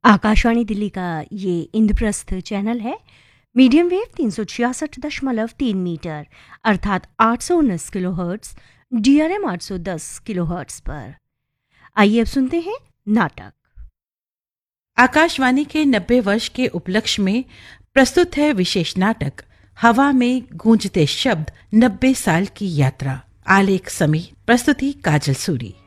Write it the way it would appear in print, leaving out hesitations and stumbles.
आकाशवाणी दिल्ली का ये इंद्रप्रस्थ चैनल है। मीडियम वेव 366.3 मीटर अर्थात 819 किलोहर्ट्ज, DRM 810 किलोहर्ट्ज पर। आइए अब सुनते हैं नाटक। आकाशवाणी के 90 वर्ष के उपलक्ष्य में प्रस्तुत है विशेष नाटक हवा में गूंजते शब्द 90 साल की यात्रा। आलेख समीर, प्रस्तुति काजल सूरी।